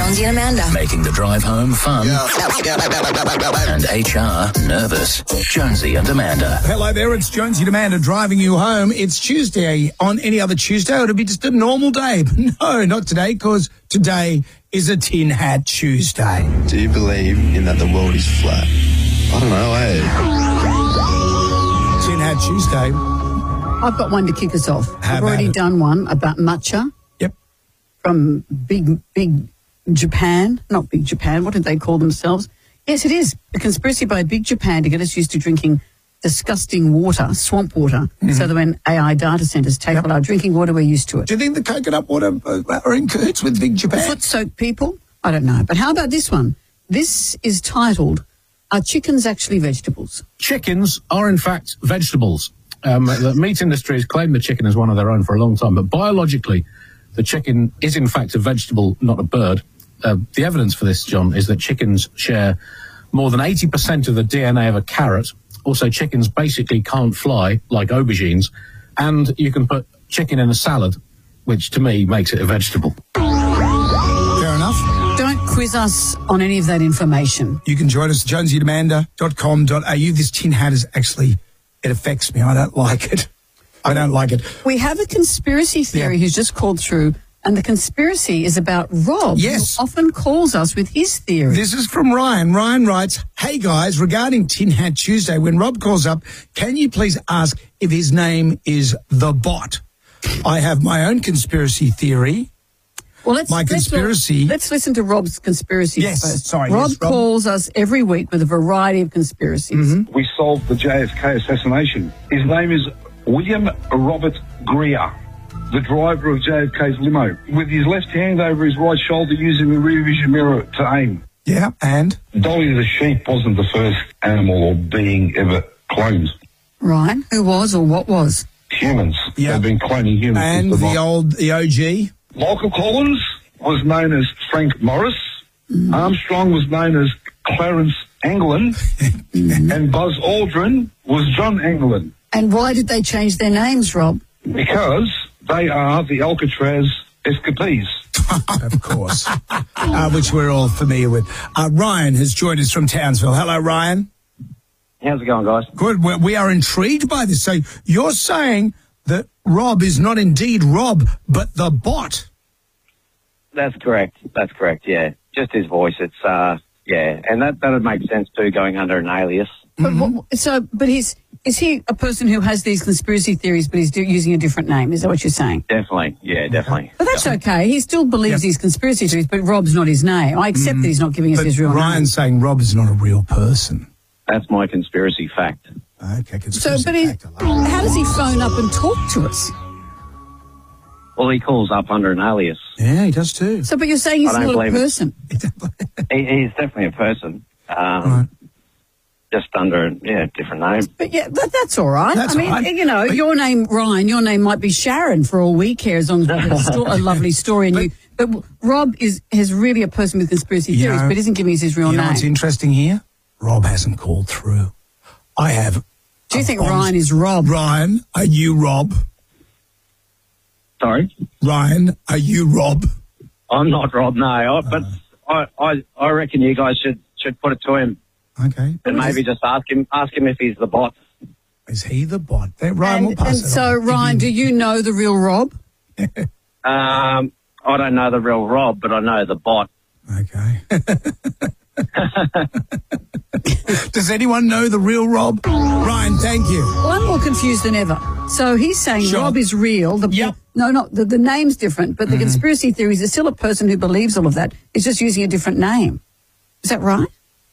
Jonesy and Amanda. Making the drive home fun and HR nervous. Jonesy and Amanda. Hello there, it's Jonesy and Amanda driving you home. It's Tuesday. On any other Tuesday, it would be just a normal day. But no, not today, because today is a Tin Hat Tuesday. Do you believe in that the world is flat? I don't know, Tin Hat Tuesday. I've got one to kick us off. How I've already about it? done one about matcha. Yep. From Big Japan. Not Big Japan. What did they call themselves? Yes, it is. A conspiracy by Big Japan to get us used to drinking disgusting water, swamp water, so that when AI data centres take all our drinking water, we're used to it. Do you think the coconut water are in cahoots with Big Japan? Foot-soaked people? I don't know. But how about this one? This is titled, Are Chickens Actually Vegetables? Chickens are, in fact, vegetables. The meat industry has claimed the chicken as one of their own for a long time, but biologically, the chicken is, in fact, a vegetable, not a bird. The evidence for this, John, is that chickens share more than 80% of the DNA of a carrot. Also, chickens basically can't fly like aubergines, and you can put chicken in a salad, which to me makes it a vegetable. Fair enough. Don't quiz us on any of that information. You can join us at jonesyandamanda.com.au. This tin hat is actually, it affects me. I don't like it. I don't like it. We have a conspiracy theory who's just called through, and the conspiracy is about Rob, Yes. who often calls us with his theory. This is from Ryan. Ryan writes, hey guys, regarding Tin Hat Tuesday, when Rob calls up, can you please ask if his name is The Bot? I have my own conspiracy theory. Well, Let's listen to Rob's conspiracy Yes, first. sorry, Rob yes, Rob. calls us every week with a variety of conspiracies. We solved the JFK assassination. His name is William Robert Greer, the driver of JFK's limo, with his left hand over his right shoulder using the rear vision mirror to aim. Yeah, and? Dolly the sheep wasn't the first animal or being ever cloned. Right. Who was or what was? Humans. Yeah. They've been cloning humans. And since the OG? Michael Collins was known as Frank Morris. Armstrong was known as Clarence Anglin. And Buzz Aldrin was John Anglin. And why did they change their names, Rob? Because they are the Alcatraz escapees. Of course. Which we're all familiar with. Ryan has joined us from Townsville. Hello, Ryan. How's it going, guys? Good. We are intrigued by this. So you're saying that Rob is not indeed Rob, but the bot. That's correct. Yeah, just his voice. It's and that would make sense too, going under an alias. But is he a person who has these conspiracy theories, but he's using a different name? Is that what you're saying? Definitely. Yeah, definitely. But that's okay. He still believes these conspiracy theories, but Rob's not his name. I accept that he's not giving us his real name. Ryan's saying Rob is not a real person. That's my conspiracy fact. Okay, conspiracy fact. How does he phone up and talk to us? Well, he calls up under an alias. Yeah, he does too. So, but you're saying he's I don't not a believe it. person. He's definitely a person. Just under a different name. But yeah, that's all right. That's I mean, all right. you know, your name, Ryan, your name might be Sharon for all we care, as long as we've got a lovely story. But Rob is really a person with conspiracy theories, but isn't giving us his real You know name. what's interesting here? Rob hasn't called through. I have. Do you think Ryan is Rob? Ryan, are you Rob? Sorry? Ryan, are you Rob? I'm not Rob, no. But I reckon you guys should put it to him. Okay. And maybe just ask him if he's the bot. Is he the bot? Ryan will pass it on. So, Ryan, do you know the real Rob? I don't know the real Rob, but I know the bot. Okay. Does anyone know the real Rob? Ryan, thank you. Well, I'm more confused than ever. So he's saying Rob is real. The name's different, but the conspiracy theories is still a person who believes all of that. It's just using a different name. Is that right?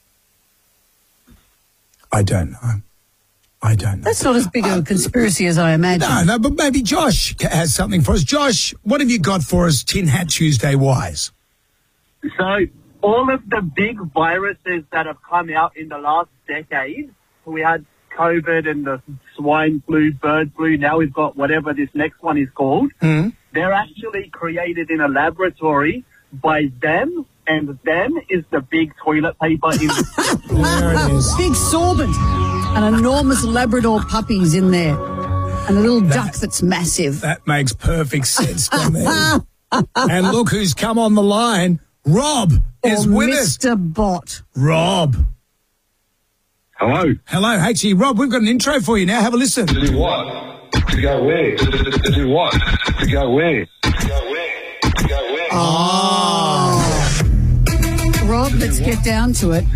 I don't know. That's not as big a conspiracy as I imagine. No, but maybe Josh has something for us. Josh, what have you got for us Tin Hat Tuesday-wise? So all of the big viruses that have come out in the last decade, we had COVID and the swine flu, bird flu, now we've got whatever this next one is called. They're actually created in a laboratory by them, and them is the big toilet paper in There it is. Big sorbent and enormous Labrador puppies in there and a little duck that's massive. That makes perfect sense to me. And look who's come on the line. Rob is with us. Mr. Bot. Rob. Hello. Hello. Actually, Rob, we've got an intro for you now. Have a listen. To do what? To go where? To do what? To go where? To go where? To go where? Rob, let's get down to it.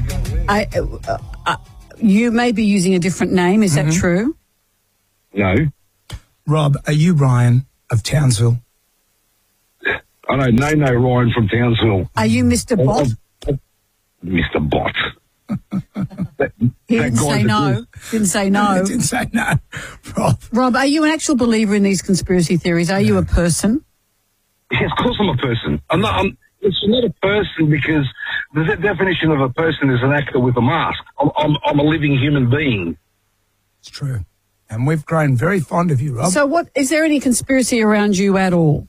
You may be using a different name. Is that true? No. Rob, are you Ryan of Townsville? I don't know no Ryan from Townsville. Are you Mr. Bot? Mr. Bot. He didn't say no. Didn't say no. Didn't say no. Rob. Rob, are you an actual believer in these conspiracy theories? Are you a person? Yeah, of course I'm a person. It's not a person because the definition of a person is an actor with a mask. I'm a living human being. It's true. And we've grown very fond of you, Rob. So what, is there any conspiracy around you at all?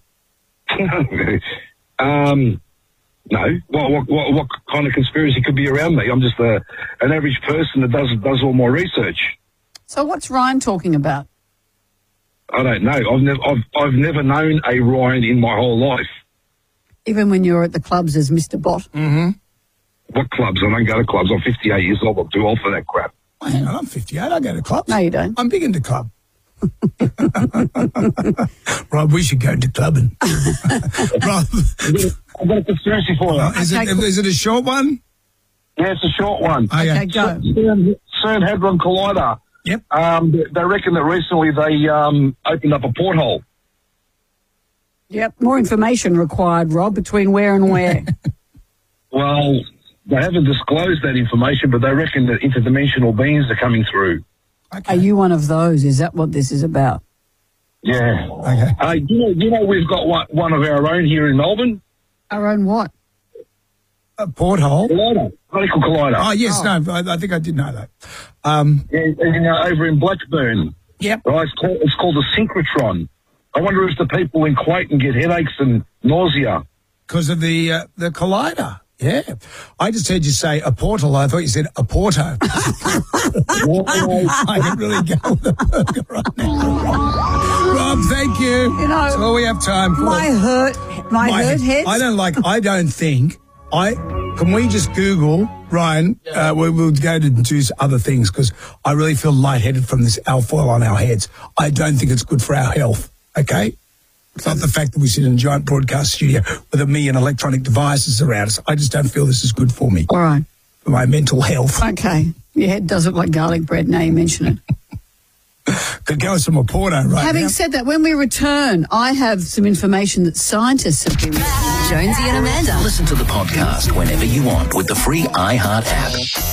No. What kind of conspiracy could be around me? I'm just an average person that does all my research. So what's Ryan talking about? I don't know. I've never known a Ryan in my whole life. Even when you're at the clubs as Mr. Bot? Mm-hmm. What clubs? I don't go to clubs. I'm 58 years old. I'm too old for that crap. Oh, hang on, I'm 58. I go to clubs. No, you don't. I'm big into club. Rob, we should go to clubbing. Rob. I've got a conspiracy for you. Is it a short one? Yeah, it's a short one. Okay, go. CERN Hadron Collider. Yep. They reckon that recently they opened up a porthole. Yep. More information required, Rob, between where and where. Well, they haven't disclosed that information, but they reckon that interdimensional beings are coming through. Okay. Are you one of those? Is that what this is about? Yeah. Okay. You know we've got one of our own here in Melbourne? Our own what? A porthole? Collider. Particle collider. Oh, yes. No, I think I did know that. Over in Blackburn. Yep. Right, it's called a synchrotron. I wonder if the people in Clayton get headaches and nausea. Because of the collider. Yeah. I just heard you say a portal. I thought you said a porto. I can really go with the burger right now. Rob, thank you. You know, that's all we have time for. My hurt head. Can we just Google, Ryan, we'll go to do other things because I really feel lightheaded from this alfoil on our heads. I don't think it's good for our health, okay? It's not the fact that we sit in a giant broadcast studio with a million electronic devices around us. I just don't feel this is good for me. All right. For my mental health. Okay. Your head does look like garlic bread now you mention it. Could go with some Porto right Having now. said that, when we return, I have some information that scientists have given me. Jonesy and Amanda. Listen to the podcast whenever you want with the free iHeart app.